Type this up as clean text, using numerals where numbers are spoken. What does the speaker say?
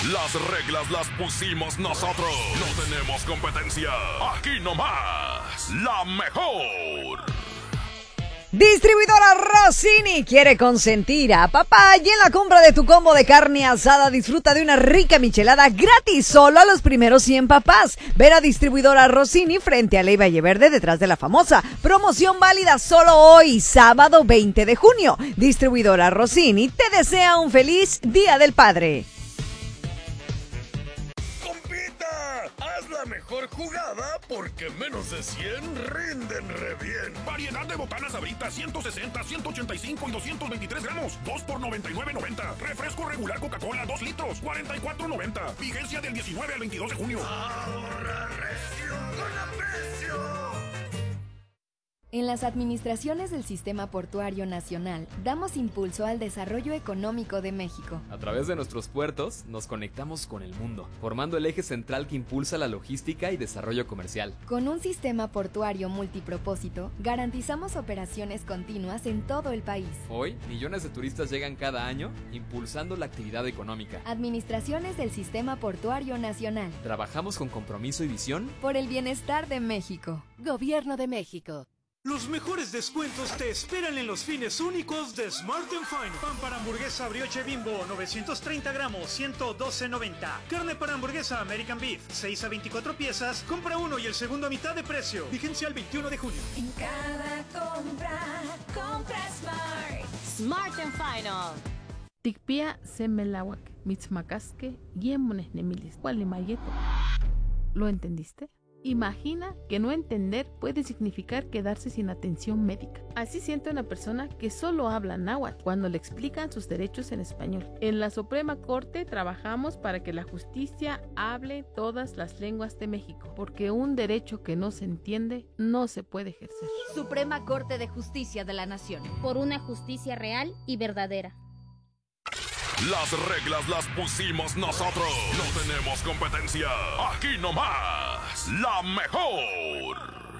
Las reglas las pusimos nosotros. No tenemos competencia. Aquí nomás, la mejor. Distribuidora Rossini quiere consentir a papá y en la compra de tu combo de carne asada disfruta de una rica michelada gratis solo a los primeros 100 papás. Ver a Distribuidora Rossini frente a Ley Valle Verde detrás de la famosa. Promoción válida solo hoy, sábado 20 de junio. Distribuidora Rossini te desea un feliz Día del Padre. Haz la mejor jugada porque menos de 100 rinden re bien. Variedad de botanas Sabritas 160, 185 y 223 gramos. 2 por 99.90. Refresco regular Coca-Cola 2 litros, 44.90. Vigencia del 19 al 22 de junio. Ahorra recio con aprecio. En las administraciones del Sistema Portuario Nacional, damos impulso al desarrollo económico de México. A través de nuestros puertos, nos conectamos con el mundo, formando el eje central que impulsa la logística y desarrollo comercial. Con un sistema portuario multipropósito, garantizamos operaciones continuas en todo el país. Hoy, millones de turistas llegan cada año, impulsando la actividad económica. Administraciones del Sistema Portuario Nacional. Trabajamos con compromiso y visión por el bienestar de México. Gobierno de México. Los mejores descuentos te esperan en los fines únicos de Smart & Final. Pan para hamburguesa brioche Bimbo, 930 gramos, 112.90. Carne para hamburguesa American Beef, 6 a 24 piezas. Compra uno y el segundo a mitad de precio. Vigencia el 21 de junio. En cada compra Smart. Smart & Final. Tikpia semelawak, mitzmakaske, yemones nemilis, mayeto. ¿Lo entendiste? Imagina que no entender puede significar quedarse sin atención médica. Así siente una persona que solo habla náhuatl cuando le explican sus derechos en español. En la Suprema Corte trabajamos para que la justicia hable todas las lenguas de México, porque un derecho que no se entiende no se puede ejercer. Suprema Corte de Justicia de la Nación. Por una justicia real y verdadera. Las reglas las pusimos nosotros. No tenemos competencia. Aquí nomás, la mejor.